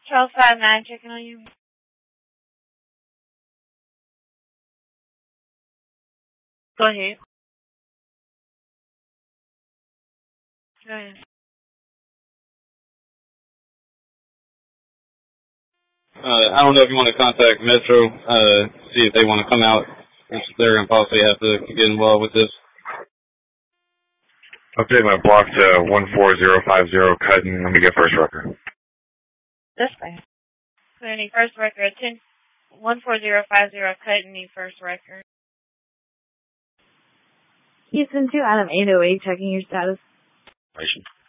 Charles 59 checking on you. Go ahead. Go ahead. I don't know if you want to contact Metro, see if they want to come out. They're going to possibly have to get involved with this. Update my block to 14050 Cutting. Let me get first record. That's fine. Any first record, 14050 Cutting, first record. Houston 2 out of 808 checking your status.